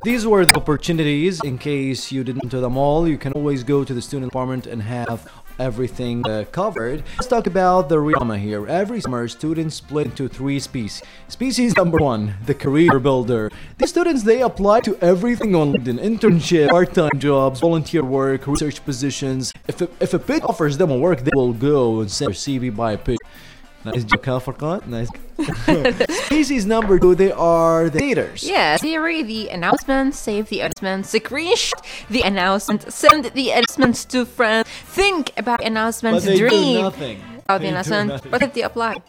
these were the opportunities. In case you didn't enter them all, you can always go to the student department and have everything covered. Let's talk about the real drama here. Every summer, students split into 3 species. Species number 1, the career builder. These students, they apply to everything on LinkedIn: internship, part-time jobs, volunteer work, research positions. If a pitch offers them a work, they will go and send their CV by a pitch. Nice joke, huh, Furqan? Nice. Species number 2, they are the haters. Yeah, theory the announcement, save the announcement, screenshot the announcement, send the announcements to friends, think about announcements, But they do dream nothing. about the They do announcement. nothing. What if they apply?